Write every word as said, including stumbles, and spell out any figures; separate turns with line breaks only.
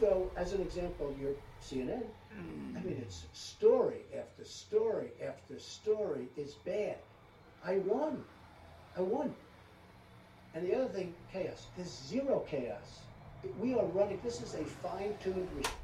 go, as an example, your C N N. I mean, it's story after story after story is bad. I won. I won. And the other thing, chaos. There's zero chaos. We are running, this is a fine-tuned